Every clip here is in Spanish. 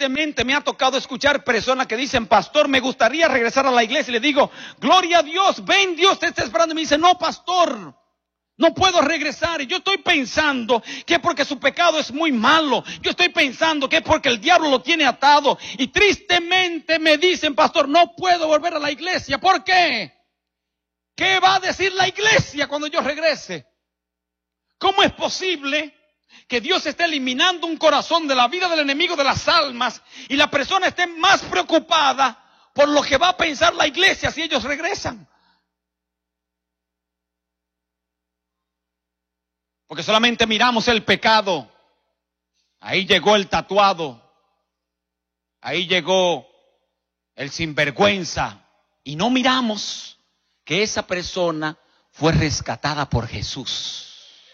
tristemente me ha tocado escuchar personas que dicen, pastor, me gustaría regresar a la iglesia. Y le digo, gloria a Dios, ven, Dios te está esperando. Y me dice, no, pastor, no puedo regresar. Y yo estoy pensando que es porque su pecado es muy malo. Yo estoy pensando que es porque el diablo lo tiene atado. Y tristemente me dicen, pastor, no puedo volver a la iglesia. ¿Por qué? ¿Qué va a decir la iglesia cuando yo regrese? ¿Cómo es posible que Dios esté eliminando un corazón de la vida del enemigo de las almas y la persona esté más preocupada por lo que va a pensar la iglesia si ellos regresan? Porque solamente miramos el pecado. Ahí llegó el tatuado. Ahí llegó el sinvergüenza. Y no miramos que esa persona fue rescatada por Jesús.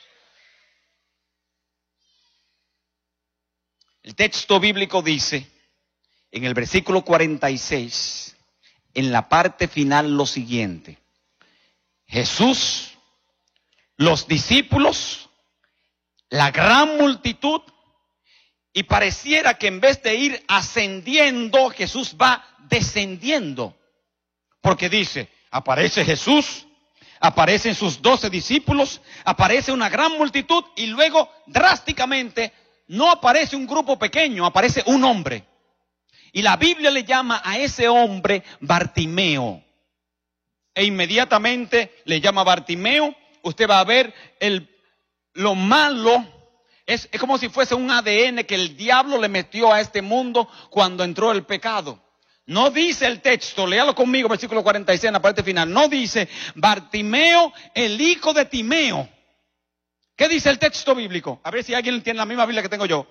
El texto bíblico dice, en el versículo 46, en la parte final lo siguiente: Jesús, los discípulos, la gran multitud, y pareciera que en vez de ir ascendiendo, Jesús va descendiendo. Porque dice, aparece Jesús, aparecen sus 12 discípulos, aparece una gran multitud y luego drásticamente no aparece un grupo pequeño, aparece un hombre. Y la Biblia le llama a ese hombre Bartimeo. E inmediatamente le llama Bartimeo. Usted va a ver lo malo. Es como si fuese un ADN que el diablo le metió a este mundo cuando entró el pecado. No dice el texto, léalo conmigo, versículo 46 en la parte final. No dice Bartimeo, el hijo de Timeo. ¿Qué dice el texto bíblico? A ver si alguien tiene la misma Biblia que tengo yo.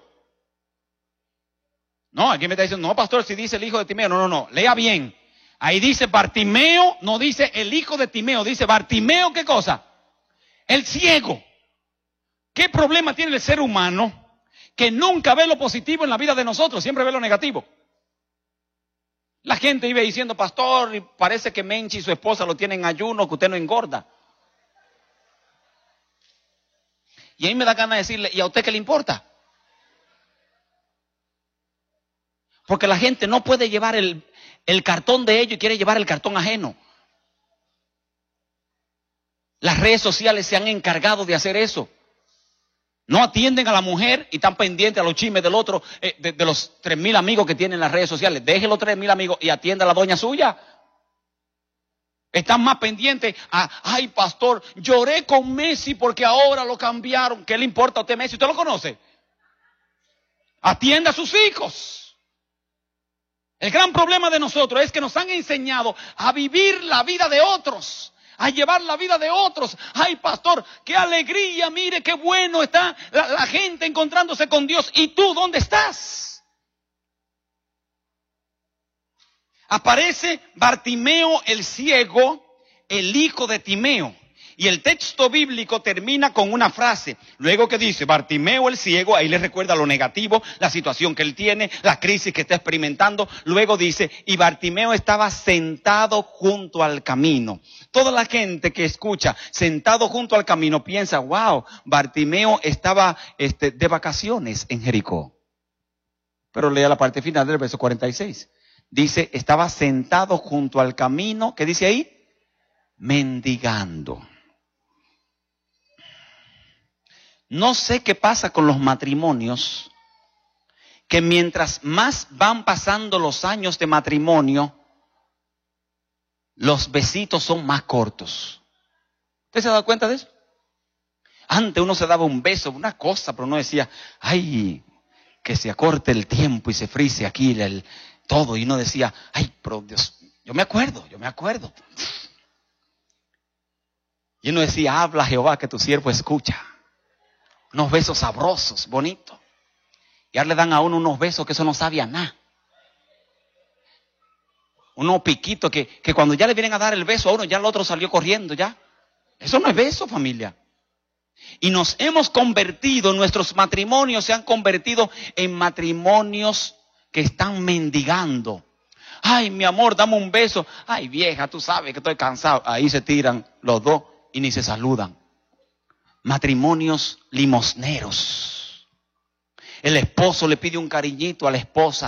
No, alguien me está diciendo, no, pastor, si dice el hijo de Timeo. No, lea bien. Ahí dice Bartimeo, no dice el hijo de Timeo, dice Bartimeo, ¿qué cosa? El ciego. ¿Qué problema tiene el ser humano que nunca ve lo positivo en la vida de nosotros, siempre ve lo negativo? La gente vive diciendo, pastor, y parece que Menchi y su esposa lo tienen en ayuno, que usted no engorda. Y a mí me da ganas de decirle, ¿y a usted qué le importa? Porque la gente no puede llevar el cartón de ellos y quiere llevar el cartón ajeno. Las redes sociales se han encargado de hacer eso. No atienden a la mujer y están pendientes a los chismes del otro, de los 3,000 amigos que tienen en las redes sociales. Deje los 3,000 amigos y atienda a la doña suya. Están más pendientes ay, pastor, lloré con Messi porque ahora lo cambiaron. ¿Qué le importa a usted Messi? ¿Usted lo conoce? Atienda a sus hijos. El gran problema de nosotros es que nos han enseñado a vivir la vida de otros, a llevar la vida de otros. Ay, pastor, qué alegría, mire qué bueno está la gente encontrándose con Dios. ¿Y tú dónde estás? Aparece Bartimeo el ciego, el hijo de Timeo. Y el texto bíblico termina con una frase. Luego que dice Bartimeo el ciego, ahí le recuerda lo negativo, la situación que él tiene, la crisis que está experimentando. Luego dice, y Bartimeo estaba sentado junto al camino. Toda la gente que escucha sentado junto al camino piensa, wow, Bartimeo estaba de vacaciones en Jericó. Pero lea la parte final del verso 46. Dice, estaba sentado junto al camino, ¿qué dice ahí? Mendigando. No sé qué pasa con los matrimonios, que mientras más van pasando los años de matrimonio, los besitos son más cortos. ¿Usted se ha dado cuenta de eso? Antes uno se daba un beso, una cosa, pero uno decía, ay, que se acorte el tiempo y se frise aquí todo. Y uno decía, ay, pero Dios, yo me acuerdo. Y uno decía, habla Jehová que tu siervo escucha. Unos besos sabrosos, bonitos. Y ahora le dan a uno unos besos que eso no sabe a nada. Unos piquitos que cuando ya le vienen a dar el beso a uno, ya el otro salió corriendo ya. Eso no es beso, familia. Y nos hemos convertido, nuestros matrimonios se han convertido en matrimonios que están mendigando. Ay, mi amor, dame un beso. Ay, vieja, tú sabes que estoy cansado. Ahí se tiran los dos y ni se saludan. Matrimonios limosneros. El esposo le pide un cariñito a la esposa